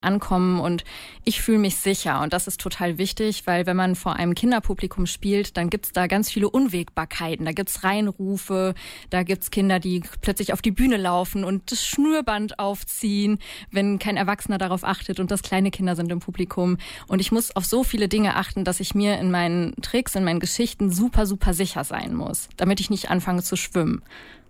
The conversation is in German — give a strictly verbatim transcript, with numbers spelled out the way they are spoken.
ankommen und ich fühle mich sicher. Und das ist total wichtig, weil wenn man vor einem Kinderpublikum spielt, dann gibt's da ganz viele Unwägbarkeiten. Da gibt's Reinrufe, da gibt's Kinder, die plötzlich auf die Bühne laufen und das Schnürband aufziehen, wenn kein Erwachsener darauf achtet und das kleine Kinder sind im Publikum. Und ich muss auf so viele Dinge achten, dass ich mir in meinen Tricks, in meinen Geschichten super, super sicher sein muss, damit ich nicht anfange zu schwimmen.